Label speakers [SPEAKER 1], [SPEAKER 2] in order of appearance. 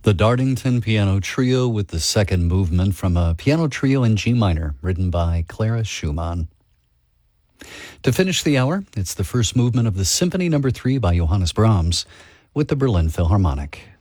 [SPEAKER 1] The Dartington Piano Trio with the second movement from a piano trio in G minor written by Clara Schumann. To finish the hour, it's the first movement of the Symphony No. 3 by Johannes Brahms with the Berlin Philharmonic.